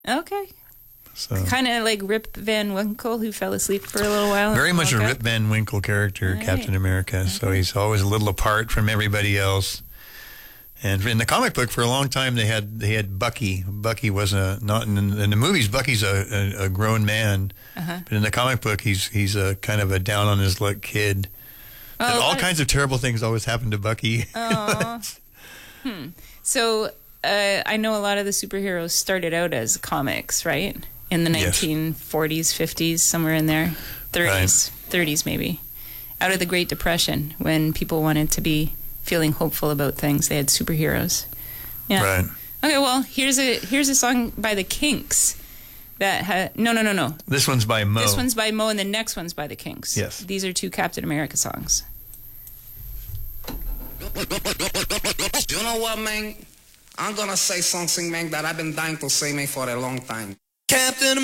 Okay. So Kind of like Rip Van Winkle, who fell asleep for a little while. very much a woke Rip up. Van Winkle character, Right. Captain America. So Okay. he's always a little apart from everybody else. And in the comic book, for a long time, they had Bucky. Bucky was not in the movies. Bucky's a grown man, but in the comic book, he's a kind of a down on his luck kid. And all kinds of terrible things always happen to Bucky. So I know a lot of the superheroes started out as comics, right? In the Yes. 1940s, 50s, somewhere in there, 30s maybe. Out of the Great Depression, when people wanted to be feeling hopeful about things, they had superheroes. Yeah. Right. Okay, well, here's a song by the Kinks that no. This one's by Mo. This one's by Mo, and the next one's by the Kinks. Yes. These are two Captain America songs. You know what, man? I'm gonna say something, man, that I've been dying to say, man, for a long time. Captain